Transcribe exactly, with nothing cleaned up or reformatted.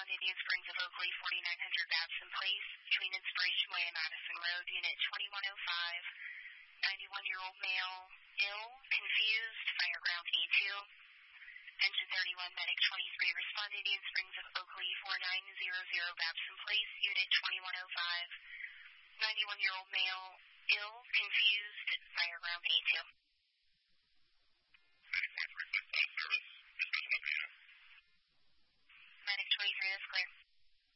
responded to Springs of Oakley, forty-nine hundred Babson Place, between Inspiration Way and Madison Road, Unit twenty-one oh five. ninety-one-year-old male, ill, confused, fireground V two. Engine thirty-one, Medic twenty-three responded to Springs of Oakley, forty-nine hundred Babson Place, Unit twenty-one oh five. ninety-one-year-old male, ill, confused, fireground V two.